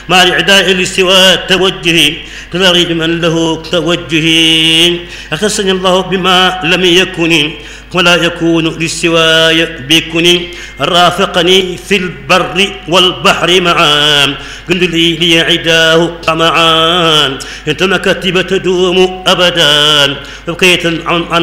مع الإعداء لسوى توجهي تناري من له توجهي أخصني الله بما لم يكن ولا يكون للسواي بكني رافقني في البر والبحر معا قل لي عداه معا انت مكاتب تدوم أبدا بقيت عن